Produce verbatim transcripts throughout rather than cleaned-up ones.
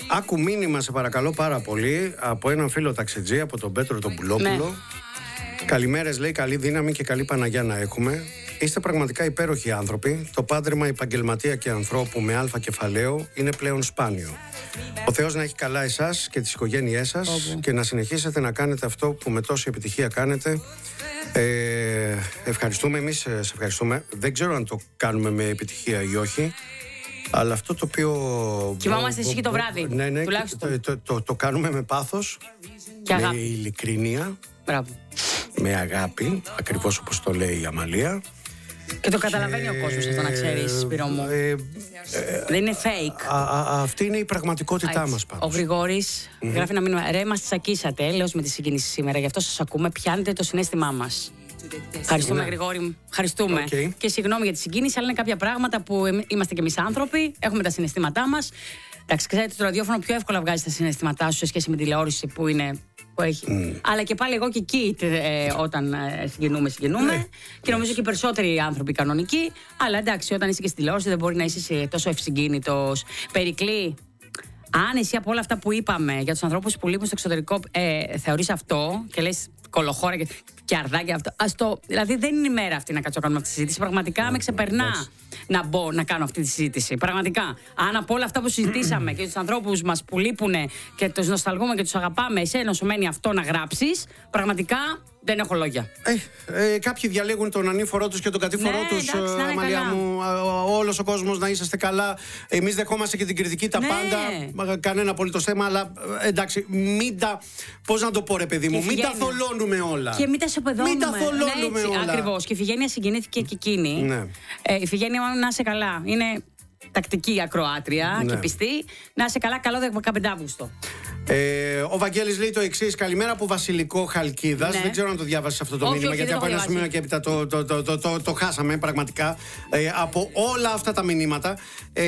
Άκου μήνυμα, σε παρακαλώ πάρα πολύ, από έναν φίλο ταξιτζή, από τον Πέτρο τον Πουλόπουλο. Ναι. Καλημέρες, λέει, καλή δύναμη και καλή Παναγιά να έχουμε. Είστε πραγματικά υπέροχοι άνθρωποι. Το πάντρεμα επαγγελματία και ανθρώπου με αλφα κεφαλαίο είναι πλέον σπάνιο. Ο Θεός να έχει καλά εσάς και τις οικογένειές σας. Όπου. Και να συνεχίσετε να κάνετε αυτό που με τόση επιτυχία κάνετε. Ε, ευχαριστούμε, εμείς σε ευχαριστούμε. Δεν ξέρω αν το κάνουμε με επιτυχία ή όχι. Αλλά αυτό το οποίο. Κοιμόμαστε εσύ και το βράδυ. Ναι, ναι, το, το, το, το κάνουμε με πάθος και με αγάπη. Ειλικρίνεια. Μπράβο. Με αγάπη, ακριβώς όπως το λέει η Αμαλία. Και το καταλαβαίνει και... ο κόσμος αυτό, να ξέρεις, Σπύρο μου. Ε, ε, Δεν είναι fake. Α, α, αυτή είναι η πραγματικότητά Α, μας πάντως. Ο Γρηγόρης mm-hmm. γράφει ένα μήνυμα. Ρε, μας τσακίσατε, λέω με τη συγκίνηση σήμερα. Γι' αυτό σας ακούμε. Πιάνετε το συναίσθημά μας. Ευχαριστούμε, ναι. Γρηγόρη. Ευχαριστούμε. Okay. Και συγγνώμη για τη συγκίνηση, αλλά είναι κάποια πράγματα που είμαστε κι εμείς άνθρωποι. Έχουμε τα συναισθήματά μας. Εντάξει, ξέρετε, το ραδιόφωνο πιο εύκολα βγάζει τα συναισθήματά σου σε σχέση με τη τηλεόραση που είναι. Που έχει. Mm. Αλλά και πάλι εγώ και εκεί ε, όταν ε, συγκινούμε, συγκινούμε. Mm. Και νομίζω και οι περισσότεροι άνθρωποι κανονικοί. Αλλά εντάξει, όταν είσαι και στη τηλεόραση δεν μπορεί να είσαι τόσο ευσυγκίνητος. Περικλή, αν εσύ από όλα αυτά που είπαμε για τους ανθρώπους που λείπουν στο εξωτερικό ε, θεωρείς αυτό και λες κολοχώρα και, και αρδάκια αυτό. Ας το, δηλαδή δεν είναι η μέρα αυτή να κάτσω να κάνουμε αυτή τη συζήτηση. Πραγματικά mm. με ξεπερνά mm. να μπω να κάνω αυτή τη συζήτηση. Πραγματικά. Αν από όλα αυτά που συζητήσαμε και τους ανθρώπους μας που λείπουν και τους νοσταλγούμε και τους αγαπάμε, εσένα σου μένει αυτό να γράψεις, πραγματικά δεν έχω λόγια. Ε, ε, κάποιοι διαλέγουν τον ανήφορό τους και τον κατήφορό ναι, τους, εντάξει, Αμαλία μου. Όλος ο κόσμος να είσαστε καλά. Εμείς δεχόμαστε και την κριτική, τα ναι. πάντα. Κανένα απολύτως θέμα, αλλά εντάξει, μην τα. Πώς να το πω, ρε παιδί μου, μην τα θολώνουμε όλα. Και μην τα σοπεδώνουμε. Μην τα θολώνουμε ναι, όλα. Ακριβώς. Και η Φιγένεια συγκινήθηκε και εκείνη. Ναι. Ε, η Φιγένεια, να είσαι καλά. Είναι τακτική ακροάτρια ναι. και πιστή. Να είσαι καλά, καλό δεκαπέντε Αυγούστου. Ε, ο Βαγγέλης λέει το εξής. Καλημέρα από Βασιλικό Χαλκίδας. Ναι. Δεν ξέρω αν το διάβασες αυτό το όχι, μήνυμα, όχι, γιατί από ένα σημείο και έπειτα το, το, το, το, το, το χάσαμε πραγματικά. Ε, από όλα αυτά τα μηνύματα.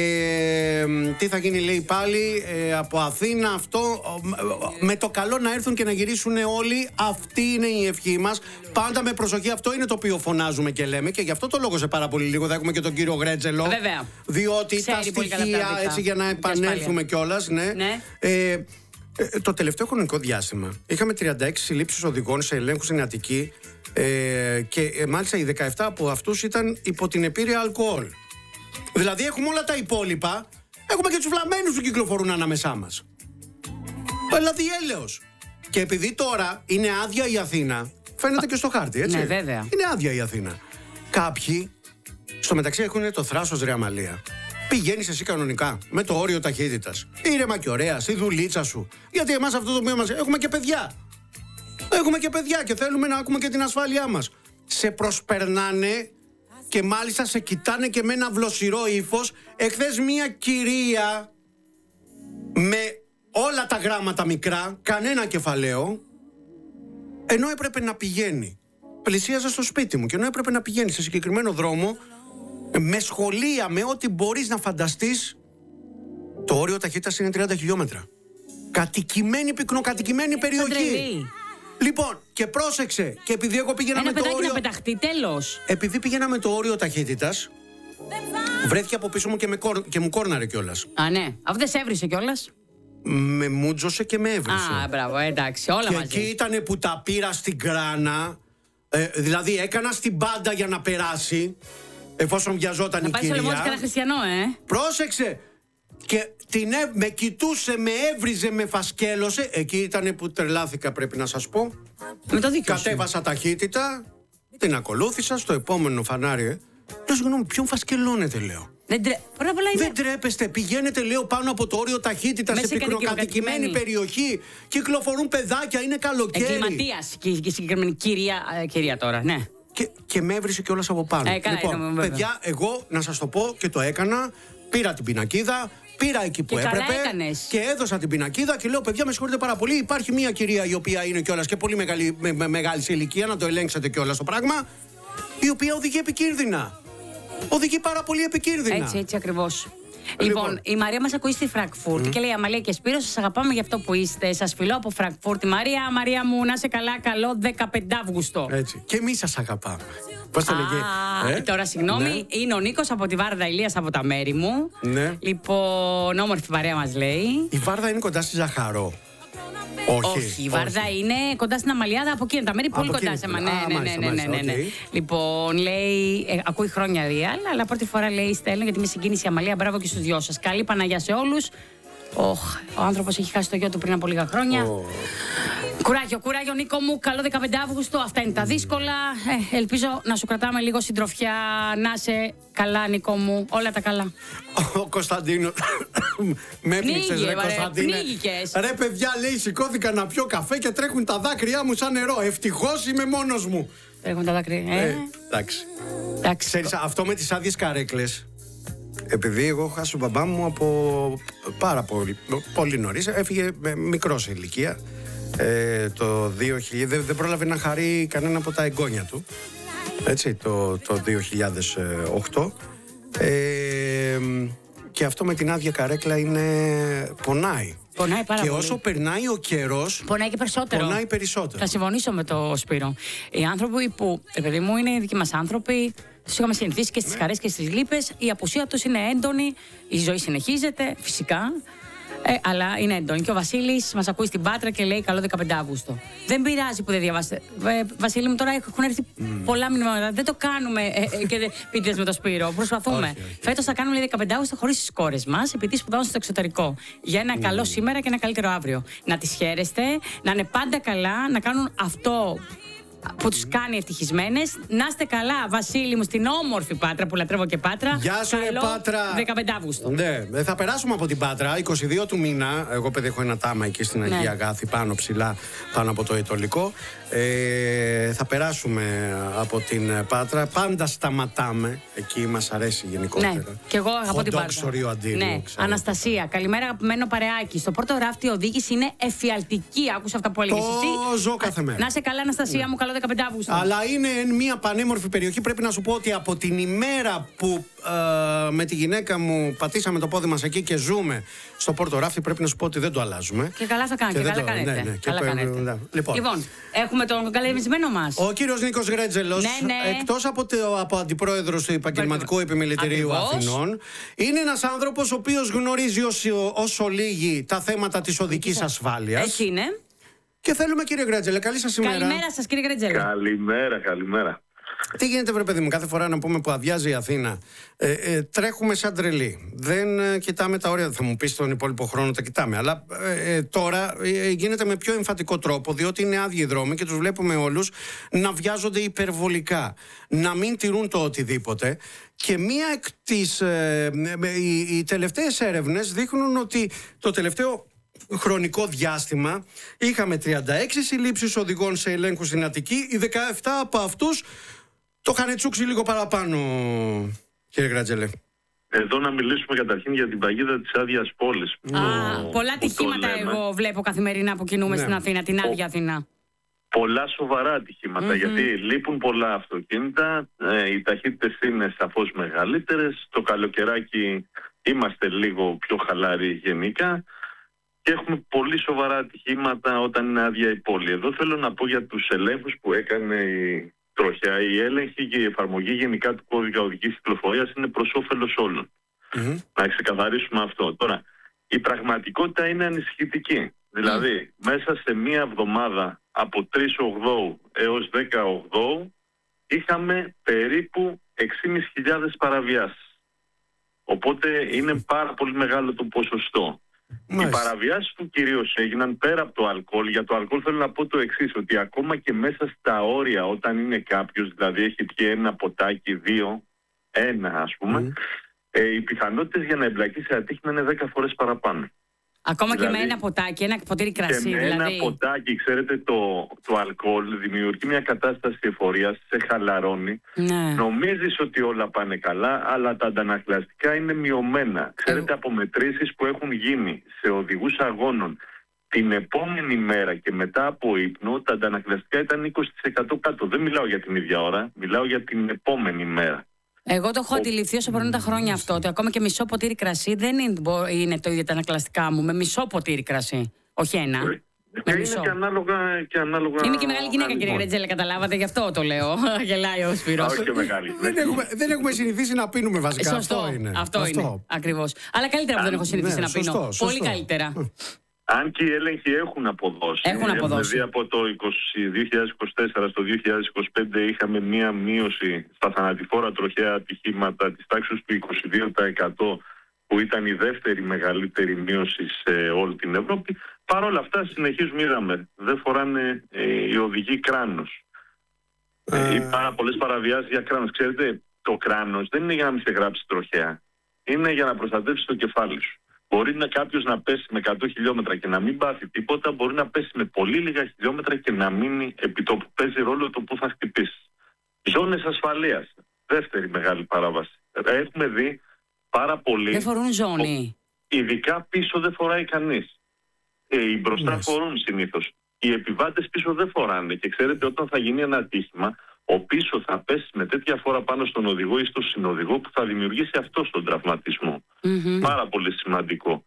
Ε, τι θα γίνει, λέει πάλι, ε, από Αθήνα αυτό. Με το καλό να έρθουν και να γυρίσουν όλοι. Αυτή είναι η ευχή μας. Πάντα με προσοχή, αυτό είναι το οποίο φωνάζουμε και λέμε. Και γι' αυτό το λόγο σε πάρα πολύ λίγο θα έχουμε και τον κύριο Γρέτζελο. Βέβαια. Διότι ξέρει τα στοιχεία, έτσι για να επανέλθουμε κιόλας. Ναι. ναι. Ε, Ε, το τελευταίο χρονικό διάστημα είχαμε τριάντα έξι συλλήψεις οδηγών σε ελέγχους στην Αττική ε, και ε, μάλιστα οι δεκαεπτά από αυτούς ήταν υπό την επίρρεια αλκοόλ. Δηλαδή έχουμε όλα τα υπόλοιπα, έχουμε και τους βλαμμένους που κυκλοφορούν ανάμεσά μας. Δηλαδή έλεος. Και επειδή τώρα είναι άδεια η Αθήνα, φαίνεται και στο χάρτη, έτσι. Ναι, βέβαια. Είναι άδεια η Αθήνα. Κάποιοι στο μεταξύ έχουν το θράσος, ρε Αμαλία. Πηγαίνεις εσύ κανονικά με το όριο ταχύτητας. Ήρεμα και ωραία, στη δουλίτσα σου. Γιατί εμάς αυτό το οποίο μας. Έχουμε και παιδιά. Έχουμε και παιδιά και θέλουμε να ακούμε και την ασφάλειά μας. Σε προσπερνάνε και μάλιστα σε κοιτάνε και με ένα βλοσιρό ύφος. Εχθές μία κυρία με όλα τα γράμματα μικρά, κανένα κεφαλαίο, ενώ έπρεπε να πηγαίνει. Πλησίαζα στο σπίτι μου και ενώ έπρεπε να πηγαίνει σε συγκεκριμένο δρόμο. Με σχολεία, με ό,τι μπορείς να φανταστείς, το όριο ταχύτητας είναι τριάντα χιλιόμετρα. Κατοικημένη, πυκνοκατοικημένη περιοχή. Λοιπόν, και πρόσεξε, και επειδή εγώ πήγαινα ένα με το όριο. Να πεταχτεί, τέλος. Επειδή πήγαινα με το όριο ταχύτητας, βρέθηκε από πίσω μου και, με κορ... και μου κόρναρε κιόλας. Α, ναι. Αυτό δεν σε έβρισε κιόλας. Με μούτζωσε και με έβρισε. Α, μπράβο, εντάξει, όλα και μαζί. Και εκεί ήτανε που τα πήρα στην κράνα. Ε, δηλαδή έκανα στην πάντα για να περάσει. Εφόσον βιαζόταν να η κυρία. Να πάει στο λαιμό της χριστιανό, ε. Πρόσεξε. Και την, με κοιτούσε, με έβριζε, με φασκέλωσε. Εκεί ήταν που τρελάθηκα, πρέπει να σας πω. Με το δίκιο. Κατέβασα ταχύτητα. Την ακολούθησα στο επόμενο φανάρι. Ε. Λέω, συγγνώμη, ποιον φασκελώνετε, λέω. Δεν, τρε... είναι... Δεν τρέπεστε. Πηγαίνετε, λέω, πάνω από το όριο ταχύτητα σε πυκνοκατοικημένη περιοχή. Κυκλοφορούν παιδάκια, είναι καλοκαίρι. Εγκληματίας και η συγκεκριμένη κυρία, κυρία τώρα, ναι. Και, και με έβρισε κιόλας από πάνω. Ε, λοιπόν, είδαμε, παιδιά, εγώ να σας το πω και το έκανα. Πήρα την πινακίδα, πήρα εκεί που και έπρεπε. Και έδωσα την πινακίδα και λέω: παιδιά, με συγχωρείτε πάρα πολύ. Υπάρχει μια κυρία η οποία είναι κιόλας και πολύ μεγάλη, με, με, μεγάλη σε ηλικία, να το ελέγξετε κιόλας το πράγμα. Η οποία οδηγεί επικίνδυνα. Οδηγεί πάρα πολύ επικίνδυνα. Έτσι, έτσι ακριβώς. Λοιπόν, λοιπόν, η Μαρία μας ακούει στη Φραγκφούρτη mm. και λέει: Αμαλία και Σπύρο, σας αγαπάμε για αυτό που είστε. Σας φιλώ από Φραγκφούρτη. Μαρία, Μαρία μου, να είσαι καλά, καλό δεκαπέντε Αυγούστου. Έτσι. Και εμείς σας αγαπάμε. Πώς το λέγε. Ε? Τώρα, συγγνώμη, ναι. είναι ο Νίκος από τη Βάρδα Ηλίας από τα μέρη μου. Ναι. Λοιπόν, όμορφη παρέα μας λέει. Η Βάρδα είναι κοντά στη Ζαχαρό. Όχι, όχι, η Βάρδα όχι. είναι κοντά στην Αμαλιάδα, από εκεί είναι τα μέρη, πολύ κοντά σε εμά. Ναι, ναι, ναι, ναι, ναι, ναι. Okay. Λοιπόν, λέει, ε, ακούει χρόνια real, αλλά πρώτη φορά λέει στέλνω γιατί με συγκίνησε η Αμαλία. Μπράβο και στους δυο σας. Καλή Παναγιά σε όλους. Oh, ο άνθρωπος έχει χάσει το γιο του πριν από λίγα χρόνια. Oh. Κουράγιο, κουράγιο Νίκο μου, καλό δεκαπέντε Αυγούστου. Αυτά είναι τα δύσκολα. Ε, ελπίζω να σου κρατάμε λίγο συντροφιά. Να είσαι καλά, Νίκο μου. Όλα τα καλά. Ο Κωνσταντίνος. Με πνίξες, ρε Κωνσταντίνε. Ρε παιδιά, λέει, σηκώθηκα να πιω καφέ και τρέχουν τα δάκρυά μου σαν νερό. Ευτυχώς είμαι μόνος μου. Τρέχουν τα δάκρυα. Ε, ε, εντάξει. εντάξει. Ξέρεις, αυτό με τις άδειες καρέκλες. Επειδή εγώ έχω χάσει τον μπαμπά μου από πάρα πολύ, πολύ νωρίς, έφυγε μικρό σε ηλικία. Ε, το δύο χιλιάδες, δεν, δεν πρόλαβε να χαρεί κανένα από τα εγγόνια του. Έτσι, το, το δύο χιλιάδες οκτώ. Ε, και αυτό με την άδεια καρέκλα είναι... πονάει. Πονάει πάρα και πολύ. όσο περνάει ο καιρός, πονάει και περισσότερο. Πονάει περισσότερο. Θα συμφωνήσω με το Σπύρο. Οι άνθρωποι που, παιδί μου, είναι οι δικοί μας άνθρωποι, τους είχαμε συνηθίσει και στις ναι. χαρές και στις λύπες. Η απουσία τους είναι έντονη. Η ζωή συνεχίζεται, φυσικά. Ε, αλλά είναι έντονη. Και ο Βασίλης μας ακούει στην Πάτρα και λέει: καλό δεκαπέντε Αυγούστου. Δεν πειράζει που δεν διαβάσετε. Ε, Βασίλη μου, τώρα έχουν έρθει mm. πολλά μηνύματα. Δεν το κάνουμε ε, ε, και πείτε με το Σπύρο. Προσπαθούμε. Φέτος θα κάνουμε λέει, δεκαπέντε Αυγούστου χωρίς τις κόρες μας, επειδή σπουδάζουν στο εξωτερικό. Για ένα mm. καλό σήμερα και ένα καλύτερο αύριο. Να τις χαίρεστε, να είναι πάντα καλά, να κάνουν αυτό που τους κάνει ευτυχισμένες. Να είστε καλά, Βασίλη μου, στην όμορφη Πάτρα που λατρεύω και Πάτρα. Γεια σου, καλό Πάτρα. δεκαπέντε Αυγούστου. Ναι, θα περάσουμε από την Πάτρα είκοσι δύο του μήνα. Εγώ παιδί έχω ένα τάμα εκεί στην Αγία ναι. Αγάθη, πάνω ψηλά, πάνω από το Αιτωλικό. Ε, θα περάσουμε από την Πάτρα. Πάντα σταματάμε. Εκεί μας αρέσει γενικότερα. Ναι, και εγώ από την Πάτρα. Αντίλου, ναι. Αναστασία, καλημέρα αγαπημένο παρεάκι. Στο πρώτο ράφτη η οδήγηση είναι εφιαλτική. Άκουσα αυτά που έλεγες εσύ. Το ζω κάθε μέρα. Να είσαι καλά, Αναστασία ναι. μου, καλό δεκαπέντε Αυγούστου. Αλλά είναι μια πανέμορφη περιοχή. Πρέπει να σου πω ότι από την ημέρα που ε, με τη γυναίκα μου πατήσαμε το πόδι μας εκεί και ζούμε στο Πόρτο Ράφτη, πρέπει να σου πω ότι δεν το αλλάζουμε. Και καλά θα κάνετε. Και καλά το... κάνετε. Ναι, ναι, καλά και κάνετε. Ναι. Λοιπόν. λοιπόν, έχουμε τον καλεσμένο μας. Ο κύριος Νίκος Γρέτζελος, ναι, ναι. εκτός από, το, από αντιπρόεδρος του Επαγγελματικού Επιμελητηρίου Αθηνών, είναι ένας άνθρωπος ο οποίος γνωρίζει όσο, όσο λίγοι τα θέματα της οδικής ασφάλειας. Έτσι είναι. Και θέλουμε, κύριε Γρέτζελε, καλή σας ημέρα. Καλημέρα σας, κύριε Γρέτζελε. Καλημέρα, καλημέρα. Τι γίνεται, βρε παιδί μου, κάθε φορά να πούμε που αδειάζει η Αθήνα, ε, ε, τρέχουμε σαν τρελοί. Δεν ε, κοιτάμε τα όρια. Θα μου πεις τον υπόλοιπο χρόνο τα κοιτάμε. Αλλά ε, ε, τώρα ε, γίνεται με πιο εμφατικό τρόπο, διότι είναι άδειοι οι δρόμοι και τους βλέπουμε όλους να βιάζονται υπερβολικά, να μην τηρούν το οτιδήποτε. Και μία εκ τις, ε, ε, οι, οι τελευταίες έρευνες δείχνουν ότι το τελευταίο χρονικό διάστημα είχαμε τριάντα έξι συλλήψεις οδηγών σε ελέγχους στην Αττική. Οι δεκαεπτά από αυτούς το είχαν τσούξει λίγο παραπάνω, κύριε Γρέτζελε. Εδώ να μιλήσουμε καταρχήν για την παγίδα της άδειας πόλης. Α, που, πολλά ατυχήματα εγώ βλέπω καθημερινά που κινούμε ναι. στην Αθήνα, την άδεια Αθήνα. Πολλά σοβαρά ατυχήματα, mm-hmm. γιατί λείπουν πολλά αυτοκίνητα, ε, οι ταχύτητες είναι σαφώς μεγαλύτερες, το καλοκαιράκι είμαστε λίγο πιο χαλαροί γενικά. Και έχουμε πολύ σοβαρά ατυχήματα όταν είναι άδεια η πόλη. Εδώ θέλω να πω για τους ελέγχους που έκανε η τροχιά. Η έλεγχη και η εφαρμογή γενικά του κώδικα οδικής κυκλοφορίας είναι προς όφελος όλων. Mm-hmm. Να ξεκαθαρίσουμε αυτό. Τώρα, η πραγματικότητα είναι ανησυχητική. Δηλαδή, mm. μέσα σε μία εβδομάδα από τρεις Οκτώου έως δέκα Οκτώου είχαμε περίπου έξι χιλιάδες πεντακόσιες παραβιάσεις. Οπότε είναι πάρα πολύ μεγάλο το ποσοστό. Μάλιστα. Οι παραβιάσεις που κυρίως έγιναν πέρα από το αλκοόλ. Για το αλκοόλ θέλω να πω το εξής, ότι ακόμα και μέσα στα όρια όταν είναι κάποιος, δηλαδή έχει πιει ένα ποτάκι, δύο, ένα ας πούμε, mm. ε, οι πιθανότητες για να εμπλακεί σε ατύχημα είναι δέκα φορές παραπάνω. Ακόμα δηλαδή, και με ένα ποτάκι, ένα ποτήρι κρασί. Και με δηλαδή. ένα ποτάκι, ξέρετε, το, το αλκοόλ δημιουργεί μια κατάσταση εφορίας, σε χαλαρώνει. Ναι. Νομίζεις ότι όλα πάνε καλά, αλλά τα αντανακλαστικά είναι μειωμένα. Ξέρετε, από μετρήσεις που έχουν γίνει σε οδηγούς αγώνων την επόμενη μέρα και μετά από ύπνο, τα αντανακλαστικά ήταν είκοσι τοις εκατό κάτω. Δεν μιλάω για την ίδια ώρα, μιλάω για την επόμενη μέρα. Εγώ το έχω ο... αντιληφθεί όσο περνούν τα χρόνια αυτό. Ότι ακόμα και μισό ποτήρι κρασί δεν είναι, είναι το ίδιο τα ανακλαστικά μου. Με μισό ποτήρι κρασί. Όχι ένα. Ε, με είναι μισό. Και ανάλογα, και ανάλογα. Είμαι και μεγάλη γυναίκα, κύριε Γρετζέλε, καταλάβατε, γι' αυτό το λέω. Γελάει ο Σπύρος. Όχι και μεγάλη. δεν, έχουμε, δεν έχουμε συνηθίσει να πίνουμε βασικά. Σωστό. Αυτό είναι. Αυτό, αυτό. είναι. Ακριβώς. Αλλά καλύτερα που δεν έχω συνηθίσει ναι, να πίνω. Σωστό, Πολύ σωστό. καλύτερα. Αν και οι έλεγχοι έχουν αποδώσει. Έχουν αποδώσει. Δηλαδή από το δύο χιλιάδες είκοσι τέσσερα στο δύο χιλιάδες είκοσι πέντε είχαμε μία μείωση στα θανατηφόρα τροχαία ατυχήματα της τάξης του είκοσι δύο τοις εκατό, που ήταν η δεύτερη μεγαλύτερη μείωση σε όλη την Ευρώπη. Παρ' όλα αυτά συνεχίζουμε, είδαμε, δεν φοράνε ε, οι οδηγοί κράνος. Ε... Υπάρχουν πάρα πολλές παραβιάσεις για κράνος. Ξέρετε, το κράνος δεν είναι για να μην σε γράψει τροχαία. Είναι για να προστατεύσει το κεφάλι σου. Μπορεί να κάποιος να πέσει με εκατό χιλιόμετρα και να μην πάθει τίποτα, μπορεί να πέσει με πολύ λίγα χιλιόμετρα και να μείνει επί τόπου. Παίζει ρόλο το που θα χτυπήσει. Ζώνες ασφαλείας. Δεύτερη μεγάλη παράβαση. Έχουμε δει πάρα πολύ. Δεν φορούν ζώνη. Ειδικά πίσω δεν φοράει κανείς. Ε, οι μπροστά yes. φορούν συνήθως. Οι επιβάτες πίσω δεν φοράνε. Και ξέρετε, όταν θα γίνει ένα ατύχημα, ο πίσω θα πέσει με τέτοια φορά πάνω στον οδηγό ή στον συνοδηγό που θα δημιουργήσει αυτό τον τραυματισμό. Mm-hmm. Πάρα πολύ σημαντικό.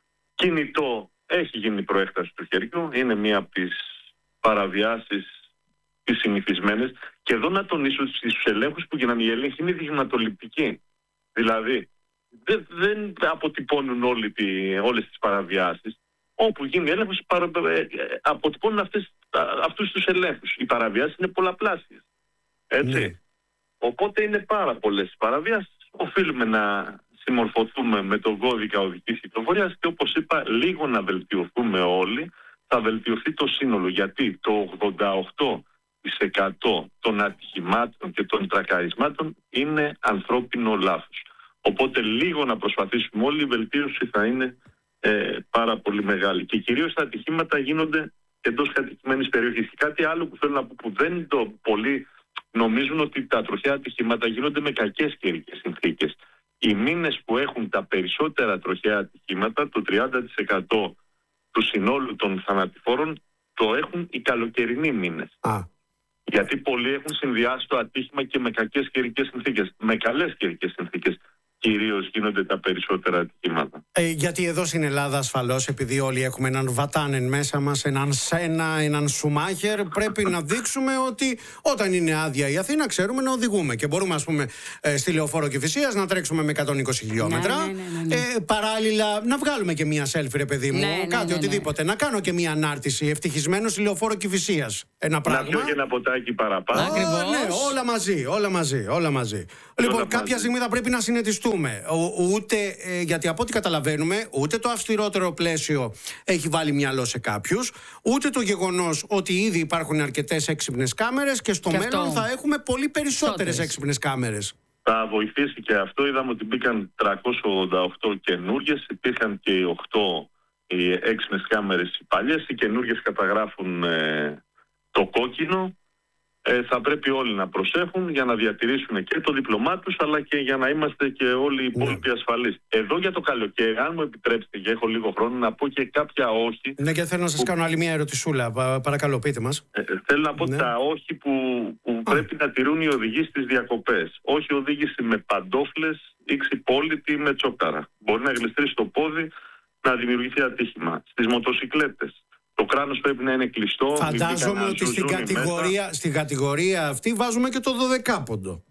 Κινητό, έχει γίνει προέκταση του χεριού, είναι μία από τις παραβιάσεις τις συνηθισμένες. Και εδώ να τονίσω στους ελέγχους που γίνανε, οι έλεγχοι είναι δειγματοληπτικοί. Δηλαδή, δεν, δεν αποτυπώνουν όλη τη, όλες τις παραβιάσεις. Όπου γίνει έλεγχος, παρα, αποτυπώνουν αυτές, αυτούς τους ελέγχους. Οι παραβιάσεις είναι πολλαπλάσιες. Έτσι. Mm. Οπότε είναι πάρα πολλές παραβιάσεις. Οφείλουμε να συμμορφωθούμε με τον κώδικα οδικής κυκλοφορίας και, όπως είπα, λίγο να βελτιωθούμε όλοι, θα βελτιωθεί το σύνολο. Γιατί το ογδόντα οκτώ τοις εκατό των ατυχημάτων και των τρακαρισμάτων είναι ανθρώπινο λάθος. Οπότε λίγο να προσπαθήσουμε όλοι, η βελτίωση θα είναι ε, πάρα πολύ μεγάλη. Και κυρίως τα ατυχήματα γίνονται εντός κατοικημένης περιοχής. Και κάτι άλλο που θέλω να πω, που δεν το πολύ νομίζουν, ότι τα τροχαία ατυχήματα γίνονται με κακές καιρικές συνθήκες. Οι μήνες που έχουν τα περισσότερα τροχαία ατυχήματα, το τριάντα τοις εκατό του συνόλου των θανατηφόρων, το έχουν οι καλοκαιρινοί μήνες. Α. Γιατί πολλοί έχουν συνδυάσει το ατύχημα και με κακές καιρικές συνθήκες. Με καλές καιρικές συνθήκες κυρίως γίνονται τα περισσότερα ατυχήματα. Ε, γιατί εδώ στην Ελλάδα, ασφαλώς, επειδή όλοι έχουμε έναν Βατάνεν μέσα μας, έναν Σένα, έναν Σουμάχερ, πρέπει να δείξουμε ότι όταν είναι άδεια η Αθήνα, ξέρουμε να οδηγούμε. Και μπορούμε, ας πούμε, ε, στη Λεωφόρο Κηφισίας να τρέξουμε με εκατόν είκοσι χιλιόμετρα. Ναι, ναι, ναι, ναι. Ε, παράλληλα, να βγάλουμε και μία selfie, ρε παιδί μου, ναι, ναι, κάτι, ναι, ναι, οτιδήποτε. Να κάνω και μία ανάρτηση. Ευτυχισμένο στη Λεωφόρο Κηφισίας. Ένα πράγμα. Να πιω και ένα ποτάκι παραπάνω. Oh, ναι, όλα μαζί, όλα μαζί, όλα μαζί. Λοιπόν, όλα κάποια μαζί. στιγμή θα πρέπει να συνετιστούμε. Ούτε, ε, γιατί από ό,τι καταλαβαίνουμε, ούτε το αυστηρότερο πλαίσιο έχει βάλει μυαλό σε κάποιους, ούτε το γεγονός ότι ήδη υπάρχουν αρκετές έξυπνες κάμερες και στο και μέλλον αυτό. θα έχουμε πολύ περισσότερες έξυπνες κάμερες. Θα βοηθήσει και αυτό. Είδαμε ότι μπήκαν τριακόσιες ογδόντα οκτώ καινούργιες, υπήρχαν και οι οκτώ οι έξυπνες κάμερες οι παλιές. Οι καινούργιες καταγράφουν ε, το κόκκινο. Ε, θα πρέπει όλοι να προσέχουν για να διατηρήσουν και το δίπλωμά τους, αλλά και για να είμαστε και όλοι οι υπόλοιποι ναι. ασφαλείς. Εδώ για το καλοκαίρι, αν μου επιτρέψετε και έχω λίγο χρόνο, να πω και κάποια όχι. Ναι, και θέλω να σας που... κάνω άλλη μια ερωτησούλα. Πα, παρακαλώ, πείτε μας. Ε, θέλω να πω ναι. τα όχι που, που πρέπει να τηρούν οι οδηγοί στις διακοπές. Όχι οδήγηση με παντόφλες ή ξυπόλυτη με τσόκαρα. Μπορεί να γλιστρήσει το πόδι, να δημιουργηθεί ατύχημα. Στις μοτοσικλέτες. Το κράνος πρέπει να είναι κλειστό. Φαντάζομαι ότι στην κατηγορία, στην κατηγορία αυτή βάζουμε και το δωδεκάποντο.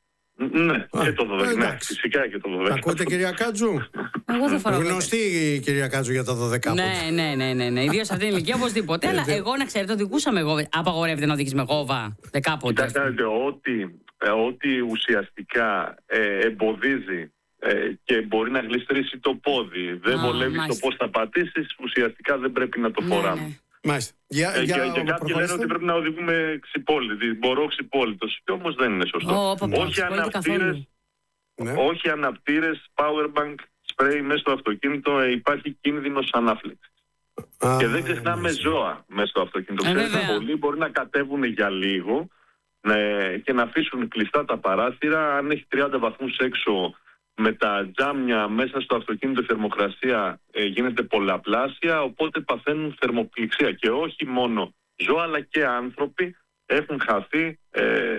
Ναι, Α, και το δωδεκάποντο. Ναι, φυσικά και το δωδεκάποντο. Ακούτε, κυρία Κάτζου? Εγώ δεν φοράω. Γνωστή η κυρία Κάτζου για το δωδεκάποντο. Ναι, ναι, ναι, ναι, ναι. Ιδίως σε αυτήν την ηλικία οπωσδήποτε. Αλλά εγώ να ξέρετε, οδηγούσα με γόβα. Απαγορεύεται να οδηγείς με γόβα δεκάποντο. Κοιτάξτε, ότι, ότι ουσιαστικά ε, εμποδίζει Ε, και μπορεί να γλιστρήσει το πόδι, δεν oh, βολεύει μάλιστα. το πώς θα πατήσεις, ουσιαστικά δεν πρέπει να το φοράμε. Ναι, ναι. Μάλιστα. Για, ε, για, και και κάποιοι λένε ότι πρέπει να οδηγούμε ξυπόλυτοι, μπορώ ξυπόλυτος, και όμως δεν είναι σωστό. Oh, όχι, αναπτήρες, ναι. όχι αναπτήρες, powerbank, spray μέσα στο αυτοκίνητο, ε, υπάρχει κίνδυνος ανάφλεξης. Ah, και δεν ξεχνάμε yeah, ζώα μέσα στο αυτοκίνητο. Ε, πολλοί μπορεί να κατέβουν για λίγο ναι, και να αφήσουν κλειστά τα παράθυρα. Αν έχει τριάντα βαθμούς έξω, με τα τζάμια μέσα στο αυτοκίνητο, η θερμοκρασία ε, γίνεται πολλαπλάσια, οπότε παθαίνουν θερμοπληξία. Και όχι μόνο ζώα, αλλά και άνθρωποι έχουν χαθεί ε,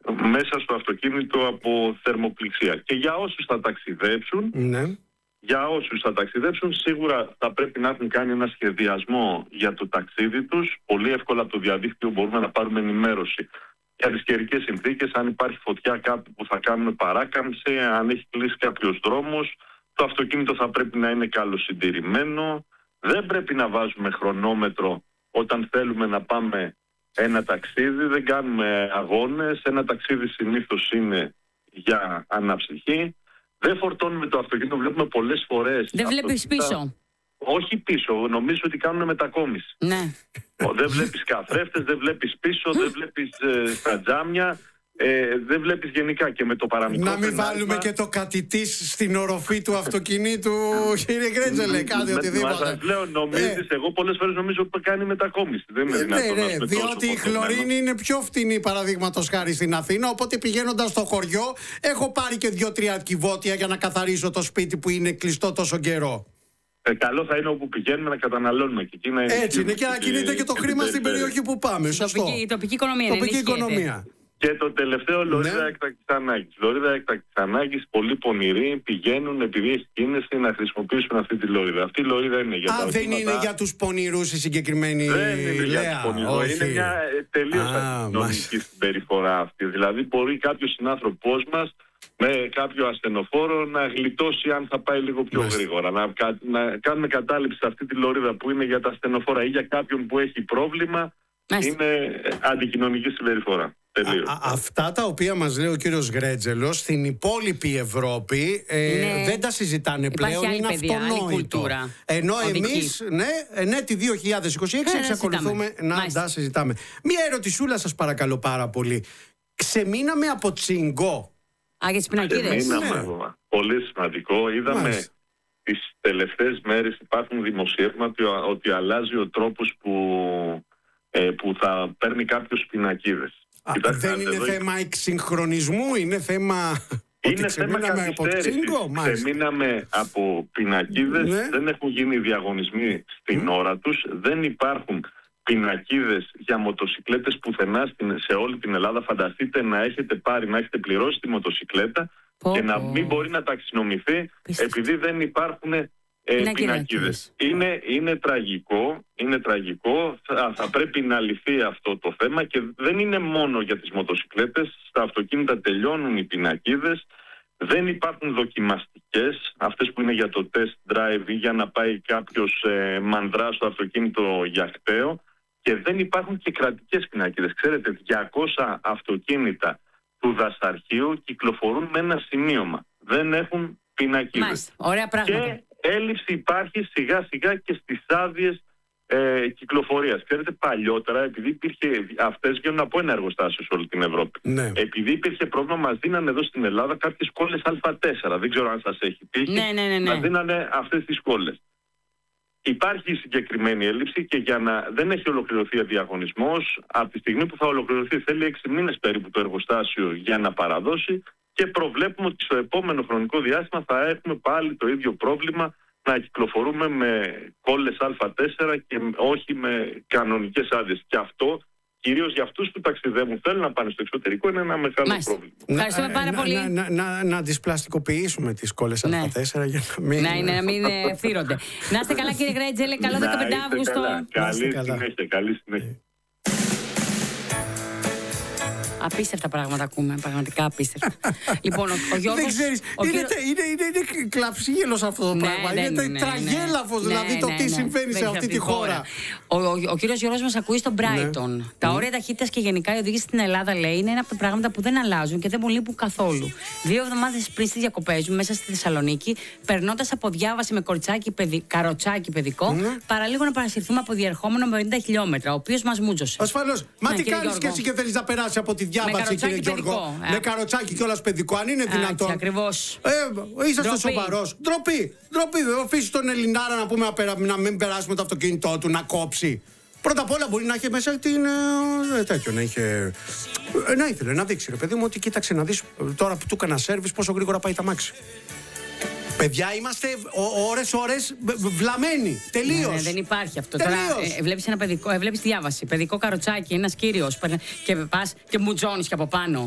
μέσα στο αυτοκίνητο από θερμοπληξία. Και για όσους θα ταξιδέψουν, ναι. για όσους θα ταξιδέψουν σίγουρα θα πρέπει να έχουν κάνει ένα σχεδιασμό για το ταξίδι τους. Πολύ εύκολα από το διαδίκτυο μπορούμε να πάρουμε ενημέρωση για τις καιρικές συνθήκες, αν υπάρχει φωτιά κάπου που θα κάνουμε παράκαμψη, αν έχει κλείσει κάποιος δρόμος. Το αυτοκίνητο θα πρέπει να είναι καλοσυντηρημένο. Δεν πρέπει να βάζουμε χρονόμετρο όταν θέλουμε να πάμε ένα ταξίδι. Δεν κάνουμε αγώνες. Ένα ταξίδι συνήθως είναι για αναψυχή. Δεν φορτώνουμε το αυτοκίνητο. Βλέπουμε πολλές φορές. Δεν βλέπεις πίσω. Όχι πίσω. Νομίζω ότι κάνουν μετακόμιση. Ναι. Δεν βλέπεις καθρέφτες, δεν βλέπεις πίσω, δεν βλέπεις ε, τα τζάμια. Ε, δεν βλέπεις γενικά και με το παραμικρό. Να μην φαινάσμα. βάλουμε και το κατητής στην οροφή του αυτοκινήτου, κύριε Γκρέτζελε, κάτι οτιδήποτε. Μας λέω, νομίζεις, ε. εγώ πολλές φορές νομίζω ότι κάνει μετακόμιση. Δεν είναι δυνατόν. Ναι, ναι, διότι η χλωρίνη είναι πιο φτηνή, παραδείγματος χάρη, στην Αθήνα. Οπότε πηγαίνοντας στο χωριό, έχω πάρει και δύο-τρία κυβότια για να καθαρίσω το σπίτι που είναι κλειστό τόσο καιρό. Ε, καλό θα είναι όπου πηγαίνουμε να καταναλώνουμε. Και είναι έτσι είναι, και να κινείται και το χρήμα στην περιοχή που πάμε. Σωστό. Η τοπική οικονομία. Τοπική οικονομία. Και το τελευταίο, λωρίδα ναι. έκτακτης ανάγκης. Λωρίδα έκτακτης ανάγκης, πολύ πονηροί πηγαίνουν επειδή έχει κίνηση να χρησιμοποιήσουν αυτή τη λωρίδα. Αυτή η λωρίδα είναι για Α, τα δεν οχήματα. είναι για τους πονηρούς η συγκεκριμένη δεν είναι Λέα. Για τους πονηρούς. Είναι μια τελείως αντικοινωνική συμπεριφορά αυτή. Δηλαδή, μπορεί κάποιος συνάνθρωπός μας με κάποιο ασθενοφόρο να γλιτώσει αν θα πάει λίγο πιο Μάλιστα. γρήγορα. Να, να κάνουμε κατάληψη σε αυτή τη λωρίδα που είναι για τα ασθενοφόρα ή για κάποιον που έχει πρόβλημα. Μάλιστα. Είναι αντικοινωνική συμπεριφορά. Α, α, αυτά τα οποία μας λέει ο κύριος Γκρέτζελος στην υπόλοιπη Ευρώπη ε, ναι. δεν τα συζητάνε Υπάρχει πλέον, είναι παιδεία, αυτονόητο. Ενώ εμείς, ναι, ενέτη δύο χιλιάδες είκοσι έξι, εξακολουθούμε να Μάλιστα. τα συζητάμε. Μία ερωτησούλα σας παρακαλώ πάρα πολύ. Ξεμείναμε από τσιγκό. Α, για τις πινακίδες. Ναι. Πολύ σημαντικό. Είδαμε Μάλιστα. τις τελευταίες μέρες υπάρχουν δημοσιεύματα ότι αλλάζει ο τρόπος που, ε, που θα παίρνει κάποιος πινακίδες. Α, δεν είναι εδώ... θέμα εξυγχρονισμού, είναι θέμα... Είναι θέμα καθυστέρησης. Ξεμείναμε από πινακίδες, ναι. δεν έχουν γίνει διαγωνισμοί στην mm. ώρα τους, δεν υπάρχουν πινακίδες για μοτοσικλέτες πουθενά σε όλη την Ελλάδα. Φανταστείτε να έχετε πάρει, να έχετε πληρώσει τη μοτοσικλέτα oh. και να μην μπορεί να ταξινομηθεί επειδή δεν υπάρχουν Ε, πινακίδες. Είναι, είναι τραγικό, είναι τραγικό. Θα, θα πρέπει να λυθεί αυτό το θέμα και δεν είναι μόνο για τις μοτοσικλέτες. Στα αυτοκίνητα τελειώνουν οι πινακίδες. Δεν υπάρχουν δοκιμαστικές, αυτές που είναι για το test drive ή για να πάει κάποιος ε, μανδρά στο αυτοκίνητο για χταίο. Και δεν υπάρχουν και κρατικές πινακίδες. Ξέρετε, διακόσια αυτοκίνητα του δασαρχείου κυκλοφορούν με ένα σημείωμα. Δεν έχουν πινακίδες. Μάλιστα, ωραία πράγματα. Και έλλειψη υπάρχει σιγά σιγά και στις άδειες ε, κυκλοφορίας. Ξέρετε, παλιότερα, επειδή υπήρχε, αυτές βγαίνουν από ένα εργοστάσιο σε όλη την Ευρώπη. Ναι. Επειδή υπήρχε πρόβλημα, μας δίνανε εδώ στην Ελλάδα κάποιες κόλλες Α τέσσερα. Δεν ξέρω αν σας έχει τύχει. Ναι, ναι, ναι, ναι. Μας δίνανε αυτές τις κόλλες. Υπάρχει συγκεκριμένη έλλειψη και για να δεν έχει ολοκληρωθεί ο διαγωνισμός, από τη στιγμή που θα ολοκληρωθεί θέλει έξι μήνες περίπου το εργοστάσιο για να παραδώσει. Και προβλέπουμε ότι στο επόμενο χρονικό διάστημα θα έχουμε πάλι το ίδιο πρόβλημα, να κυκλοφορούμε με κόλλες Α τέσσερα και όχι με κανονικές άδειες. Και αυτό, κυρίως για αυτούς που ταξιδεύουν, θέλουν να πάνε στο εξωτερικό, είναι ένα μεγάλο Μάλιστα. πρόβλημα. Ευχαριστούμε πάρα να, πολύ. Να, να, να, να τις πλαστικοποιήσουμε τις κόλλες ναι. Α τέσσερα για να μην... Ναι, να μην φύρονται. Να είστε καλά κύριε Γκρέτζελε, καλό δεκαπέντε Αύγουστο. Καλή συνέχεια, καλή συνέχεια. Απίστευτα πράγματα ακούμε, πραγματικά απίστευτα. Λοιπόν, ο, ο Γιώργος... Δεν ξέρεις, ο είναι, κύριο... είναι, είναι, είναι κλαψίγελος αυτό το ναι, πράγμα. Ναι, είναι ναι, τραγέλαφος, ναι, δηλαδή ναι, το ναι, τι ναι, συμβαίνει ναι, σε αυτή τη χώρα. Ο, ο, ο κύριος Γιώργος μας ακούει στο Brighton. Ναι. Τα όρια ταχύτητας και γενικά η οδήγηση στην Ελλάδα, λέει, είναι ένα από τα πράγματα που δεν αλλάζουν και δεν μου λείπουν καθόλου. Δύο εβδομάδες πριν στις διακοπές μου, μέσα στη Θεσσαλονίκη, περνώντας από διάβαση με κορτσάκι παιδι... καροτσάκι παιδικό, ναι. παραλίγο να παρασυρθούμε από διερχόμενο με πενήντα χιλιόμετρα, ο οποίος μας μούτζωσε. Ασφαλώς. Μα τι κάνεις και εσύ και θέλεις να περάσει από τη διάβαση, κύριε Γιώργο? Με καροτσάκι κιόλας παιδικό, αν είναι δυνατόν. Ακριβώς. Ε, είσαστε σοβαρός. Ντροπή. Ντροπή. Αφήσει τον Ελληνάρα να πούμε να μην περάσουμε το αυτοκίνητό του, να κόψει. Πρώτα απ' όλα μπορεί να έχει μέσα την. Ε, τέτοιο, να είχε. Ε, να ήθελε να δείξει, ρε παιδί μου, ότι κοίταξε να δεις τώρα που του έκανα σέρβις πόσο γρήγορα πάει τα μάξι. Παιδιά, είμαστε ώρες-ώρες βλαμμένοι. Τελείως. Ναι, ναι, δεν υπάρχει αυτό. Τελείως. Τώρα ε, βλέπεις ένα παιδικό, ε, βλέπεις διάβαση. Παιδικό καροτσάκι, ένας κύριος. Και πας και μουτζώνεις και από πάνω.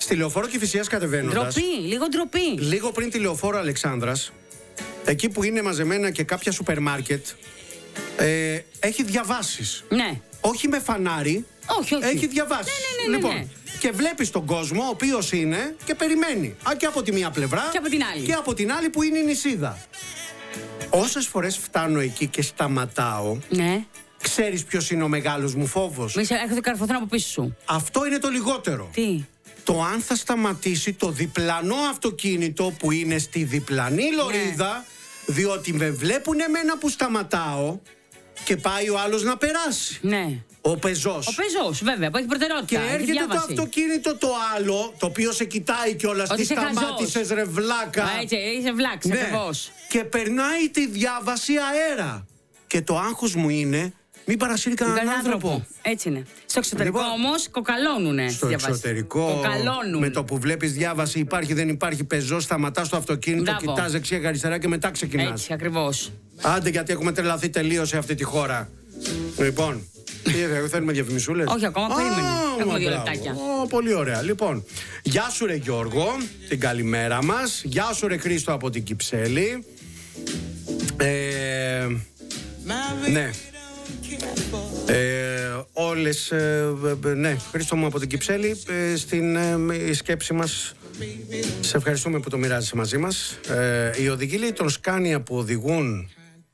Στη Λεωφόρο Κηφισίας κατεβαίνοντας. Ντροπή, λίγο ντροπή. Λίγο πριν τη Λεωφόρο Αλεξάνδρας, εκεί που είναι μαζεμένα και κάποια σούπερ μάρκετ, ε, έχει διαβάσεις. Ναι. Όχι με φανάρι. Όχι, όχι. Έχει διαβάσεις. Ναι, ναι, ναι, ναι, ναι. Λοιπόν, και βλέπεις τον κόσμο, ο οποίος είναι και περιμένει. Α, και από τη μία πλευρά. Και από την άλλη. Και από την άλλη που είναι η νησίδα. Όσες φορές φτάνω εκεί και σταματάω. Ναι. Ξέρεις ποιος είναι ο μεγάλος μου φόβος? Μη σε έρχονται καρφωθούν από πίσω σου. Αυτό είναι το λιγότερο. Τι? Το αν θα σταματήσει το διπλανό αυτοκίνητο που είναι στη διπλανή λωρίδα, ναι. Διότι με βλέπουν εμένα που σταματάω και πάει ο άλλος να περάσει. Ναι. Ο πεζός. Ο πεζός, βέβαια, που έχει προτεραιότητα. Και έρχεται το αυτοκίνητο το άλλο, το οποίο σε κοιτάει κιόλας. Τι σταμάτησες, ρε βλάκα. Α, έτσι, είσαι βλάξ, ναι. ακριβώς. Και περνάει τη διάβαση αέρα. Και το άγχος μου είναι μην παρασύρει κανέναν άνθρωπο. άνθρωπο. Έτσι είναι. Στο εξωτερικό λοιπόν, όμως κοκαλώνουνε. Στο εξωτερικό, κοκαλώνουν. Με το που βλέπεις διάβαση, υπάρχει δεν υπάρχει πεζός, σταματάς το αυτοκίνητο, Μπράβο. Κοιτάς δεξιά και αριστερά και μετά ξεκινάς. Έτσι, ακριβώς. Άντε, γιατί έχουμε τρελαθεί τελείως σε αυτή τη χώρα. Λοιπόν, τι θέλουμε διαφημισούλες? Όχι, ακόμα περίμενε. Έχουμε δύο λεπτάκια. Πολύ ωραία. Λοιπόν, γεια σου ρε Γιώργο, την καλημέρα μας. Γεια σου ρε Χρήστο από την Κυψέλη. Ε, ναι. Ε, όλες, ε, ναι, Χρήστο μου από την Κυψέλη, ε, στην ε, σκέψη μας. Σε ευχαριστούμε που το μοιράζεσαι μαζί μας. Ε, οι οδηγοί λέει τον Σκάνια που οδηγούν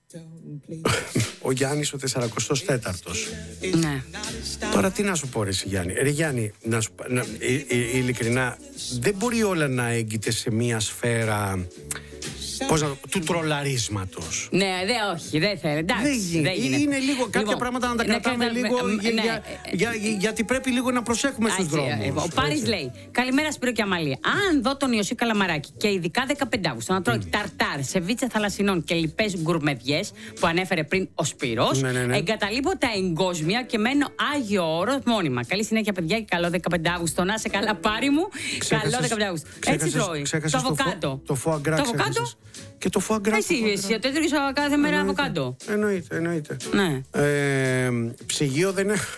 ο Γιάννης ο σαρανταετός τέταρτος. Ναι. Τώρα τι να σου πω ρε Γιάννη? Ρε Γιάννη, να σου, να, ε, ε, ειλικρινά δεν μπορεί όλα να έγκυται σε μία σφαίρα πώς να, του τρολαρίσματος. Ναι, δε, όχι, δεν θέλει. Εντάξει, δεν δεν γίνεται. Είναι λίγο κάποια λοιπόν, πράγματα να τα κρατάμε να, λίγο. Ναι, για, ναι, για, για, για, γιατί πρέπει λίγο να προσέχουμε στους δρόμους. Ο Πάρης λέει: Καλημέρα Σπύρο και Αμαλία. Αν δω τον Ιωσή Καλαμαράκη και ειδικά δεκαπέντε Αυγούστου να τρώει mm. ταρτάρ, σεβίτσα θαλασσινών και λοιπές γκουρμεδιές που ανέφερε πριν ο Σπύρος, ναι, ναι, ναι. εγκαταλείπω τα εγκόσμια και μένω Άγιο Όρος μόνιμα. Καλή συνέχεια, παιδιά, και καλό δεκαπέντε Αυγούστου. Να σε καλά, Πάρη μου. Καλό δεκαπέντε Αυγούστου. Έτσι τρώει. Το αβοκάντο. Το φοαγκρά. Και το φοαγκρά. Εσύ, εσύ, το έτρωγες κάθε μέρα αβοκάντο. Εννοείται, εννοείται. Ναι. Ε, ψυγείο δεν έχω.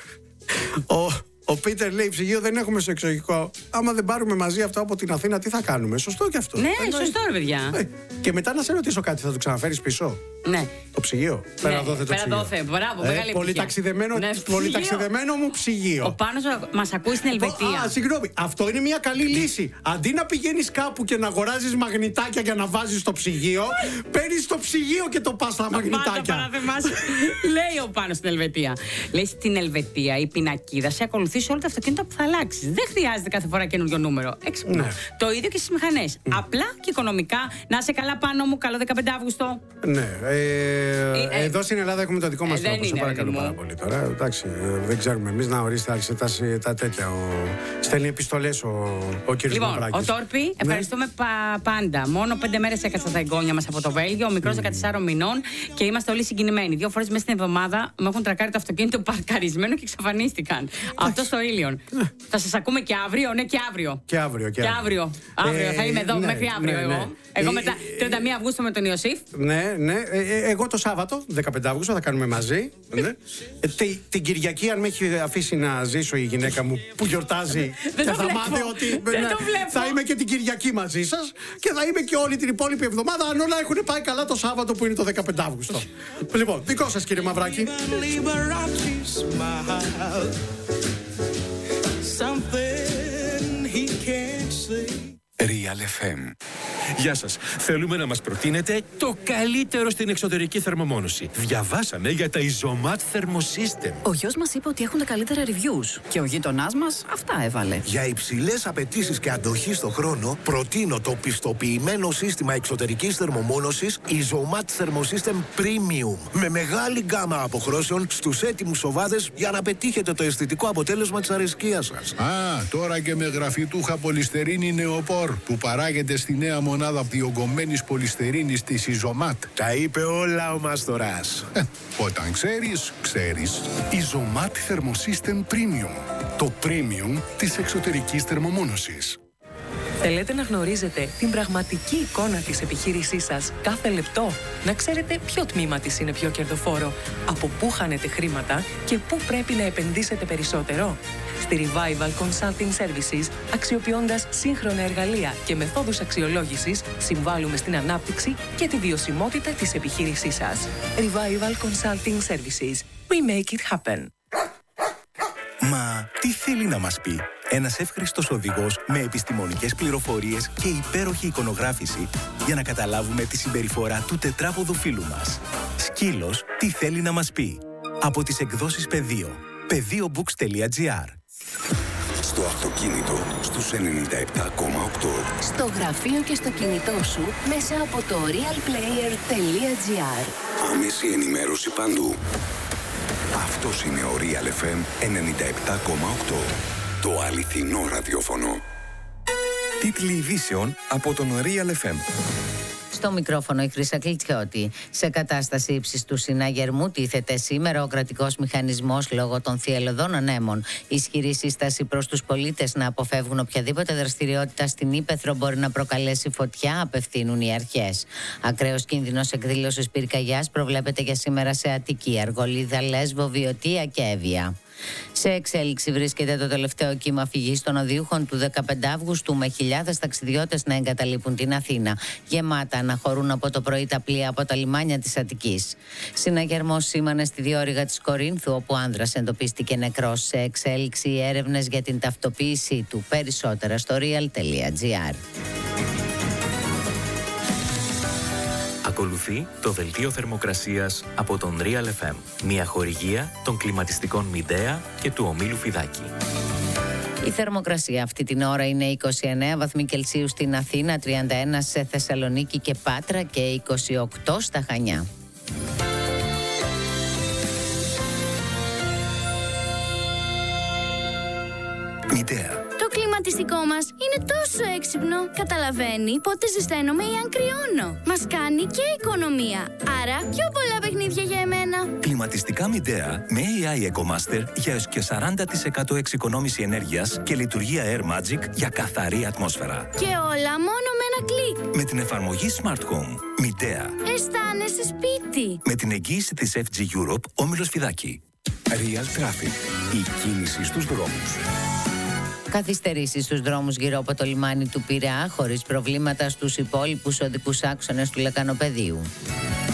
Ο, ο Πίτερ λέει: ψυγείο δεν έχουμε στο εξωτερικό. Άμα δεν πάρουμε μαζί αυτό από την Αθήνα, τι θα κάνουμε? Σωστό κι αυτό. Ναι, εννοείται. Σωστό, ρε παιδιά. Ε, και μετά να σε ρωτήσω κάτι, θα το ξαναφέρεις πίσω? Ναι. Το ψυγείο. Ναι, πέρα δόθε το ψυγείο. Δόθε, μπράβο, ε, πολύ ταξιδεμένο, ναι, πολύ ταξιδεμένο μου ψυγείο. Ο Πάνος μας ακούει στην Ελβετία. Α, συγγνώμη. Αυτό είναι μια καλή λύση. Αντί να πηγαίνεις κάπου και να αγοράζεις μαγνητάκια για να βάζεις στο ψυγείο, παίρνεις το ψυγείο και το πας στα μαγνητάκια. Λέει ο Πάνος στην Ελβετία. Λέει στην Ελβετία η πινακίδα σε ακολουθεί σε όλα τα αυτοκίνητα που θα αλλάξεις. Δεν χρειάζεται κάθε φορά καινούριο νούμερο. Έξυπνο. Ναι. Το ίδιο και στις μηχανές. Mm. Απλά και οικονομικά. Να είσαι καλά, Πάνο μου. Καλό δεκαπέντε Αυγούστου. Ναι. Ε, ε, εδώ στην Ελλάδα έχουμε το δικό μας ε, τρόπο. Σε παρακαλώ πάρα πολύ τώρα. Εντάξει, ε, δεν ξέρουμε εμείς να ορίστε εξετάσει τα τέτοια. Ο... Στέλνει επιστολές ο, ο κ. Λοιπόν, Μαυράκης. Ο Τόρπι, ναι. Ευχαριστούμε πα, πάντα. Μόνο πέντε μέρες έκατσαν τα εγγόνια μας από το Βέλγιο. Ο μικρός δεκατεσσάρων μηνών και είμαστε όλοι συγκινημένοι. Δύο φορές μέσα στην εβδομάδα μου έχουν τρακάρει το αυτοκίνητο παρκαρισμένο και εξαφανίστηκαν. Αυτό στο Ήλιον. Θα σας ακούμε και αύριο, ναι, και αύριο. Και αύριο, και αύριο. Και αύριο. αύριο ε, θα είμαι εδώ ναι, μέχρι αύριο ναι, εγώ. Ναι. Εγώ μετά τριάντα μία Αυγούστου με τον Ιωσήφ. Ναι, ναι. Ε, εγώ το Σάββατο, δεκαπέντε Αυγούστου, θα κάνουμε μαζί. Ναι. ε, τη, την Κυριακή, αν με έχει αφήσει να ζήσω η γυναίκα μου που γιορτάζει και θα μάθει ότι ναι, θα είμαι και την Κυριακή μαζί σας και θα είμαι και όλη την υπόλοιπη εβδομάδα, αν όλα έχουν πάει καλά το Σάββατο που είναι το δεκαπέντε Αυγούστου. Λοιπόν, δικό σας κύριε Μαυράκη. Real εφ εμ. Γεια σας. Θέλουμε να μας προτείνετε το καλύτερο στην εξωτερική θερμομόνωση. Διαβάσαμε για τα Isomat Thermosystem. Ο γιος μας είπε ότι έχουν τα καλύτερα reviews και ο γείτονάς μας αυτά έβαλε. Για υψηλές απαιτήσεις και αντοχή στο χρόνο, προτείνω το πιστοποιημένο σύστημα εξωτερικής θερμομόνωσης Isomat Thermosystem Premium. Με μεγάλη γκάμα αποχρώσεων στους έτοιμους οβάδες για να πετύχετε το αισθητικό αποτέλεσμα της αρεσκίας σας. Α, τώρα και με γραφιτούχα πολυστερίνη νεοπόρ που παράγεται στη νέα μονάδα διογκωμένης πολυστερίνης της Isomat. Τα είπε όλα ο Μαστοράς. Ε, όταν ξέρεις, ξέρεις. Isomat Thermosystem Premium. Το premium της εξωτερικής θερμομόνωσης. Θέλετε να γνωρίζετε την πραγματική εικόνα της επιχείρησής σας κάθε λεπτό, να ξέρετε ποιο τμήμα της είναι πιο κερδοφόρο, από πού χάνετε χρήματα και πού πρέπει να επενδύσετε περισσότερο. Στη Revival Consulting Services, αξιοποιώντας σύγχρονα εργαλεία και μεθόδους αξιολόγησης, συμβάλλουμε στην ανάπτυξη και τη βιωσιμότητα της επιχείρησής σας. Revival Consulting Services. We make it happen. Μα τι θέλει να μας πει ένας εύχριστος οδηγός με επιστημονικές πληροφορίες και υπέροχη εικονογράφηση για να καταλάβουμε τη συμπεριφορά του τετράποδου φίλου μας. Σκύλος, τι θέλει να μας πει. Από τις εκδόσεις Πεδίο. πεδίο books τελεία gr. Στο αυτοκίνητο, στους ενενήντα επτά κόμμα οκτώ. Στο γραφείο και στο κινητό σου, μέσα από το real player τελεία gr. Άμεση ενημέρωση παντού. Αυτός είναι ο Real εφ εμ ενενήντα επτά κόμμα οκτώ. Το αληθινό ραδιόφωνο. Τίτλοι ειδήσεων από τον Real εφ εμ. Στο μικρόφωνο η Χρύσα Κλιτσιώτη. Σε κατάσταση ύψης του συναγερμού τίθεται σήμερα ο κρατικός μηχανισμός λόγω των θυελλωδών ανέμων. Ισχυρή σύσταση προς τους πολίτες να αποφεύγουν οποιαδήποτε δραστηριότητα στην ύπαιθρο μπορεί να προκαλέσει φωτιά, απευθύνουν οι αρχές. Ακραίος κίνδυνος εκδήλωσης πυρκαγιάς προβλέπεται για σήμερα σε Αττική, Αργολίδα, Λέσβο, Βιωτία και Εύβοια. Σε εξέλιξη βρίσκεται το τελευταίο κύμα φυγής των οδείουχων του δεκαπέντε Αυγούστου, με χιλιάδες ταξιδιώτες να εγκαταλείπουν την Αθήνα. Γεμάτα αναχωρούν από το πρωί τα πλοία από τα λιμάνια της Αττικής. Συναγερμός σήμανε στη διόρυγα της Κορίνθου, όπου άνδρας εντοπίστηκε νεκρός. Σε εξέλιξη οι έρευνες για την ταυτοποίησή του. Περισσότερα στο real τελεία gr. Ακολουθεί το δελτίο θερμοκρασίας από τον Real εφ εμ, μια χορηγία των κλιματιστικών Μιντέα και του ομίλου Φιδάκη. Η θερμοκρασία αυτή την ώρα είναι είκοσι εννέα βαθμοί Κελσίου στην Αθήνα, τριάντα ένα σε Θεσσαλονίκη και Πάτρα και είκοσι οκτώ στα Χανιά. Μιντέα. Το κλιματιστικό μας είναι τόσο έξυπνο. Καταλαβαίνει πότε ζεσταίνομαι ή αν κρυώνω. Μας κάνει και οικονομία. Άρα πιο πολλά παιχνίδια για εμένα. Κλιματιστικά Μιντέα με έι άι EcoMaster για έως και σαράντα τοις εκατό εξοικονόμηση ενέργειας και λειτουργία Air Magic για καθαρή ατμόσφαιρα. Και όλα μόνο με ένα κλικ. Με την εφαρμογή Smart Home. Μιντέα. Αισθάνεσαι σπίτι. Με την εγγύηση της εφ τζι Europe, όμιλος Φιδάκη. Real Traffic. Η κίνηση στους δρόμους. Καθυστερήσεις στους δρόμους γύρω από το λιμάνι του Πειραιά, χωρίς προβλήματα στους υπόλοιπους οδικούς άξονες του Λεκανοπεδίου.